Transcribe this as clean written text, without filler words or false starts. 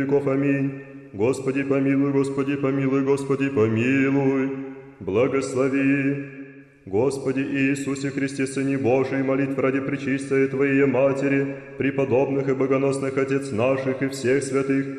веков. Аминь. Господи помилуй, Господи помилуй, Господи помилуй. Благослови. Господи Иисусе Христе, Сыне Божий, молитв ради пречистой Твоей Матери, преподобных и богоносных Отец наших и всех святых,